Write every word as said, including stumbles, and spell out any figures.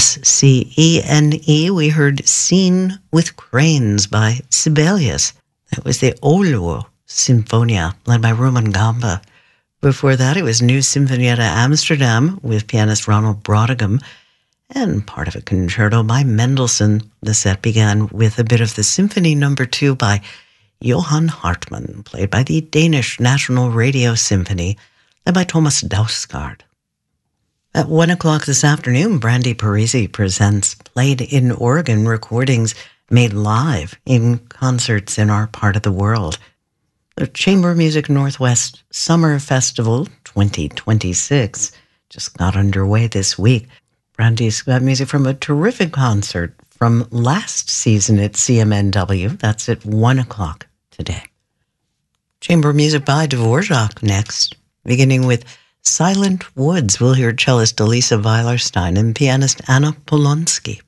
S C E N E, we heard Scene with Cranes by Sibelius. That was the Oulu Sinfonia, led by Ruben Gamba. Before that, it was New Sinfonietta Amsterdam with pianist Ronald Brautigam, and part of a concerto by Mendelssohn. The set began with a bit of the Symphony Number Two by Johann Hartmann, played by the Danish National Radio Symphony, led by Thomas Dausgaard. At one o'clock this afternoon, Brandy Parisi presents Played in Oregon recordings made live in concerts in our part of the world. The Chamber Music Northwest Summer Festival twenty twenty-six just got underway this week. Brandy's got music from a terrific concert from last season at C M N W. That's at one o'clock today. Chamber music by Dvorak next, beginning with Silent Woods. We'll hear cellist Elisa Weilerstein and pianist Anna Polonsky.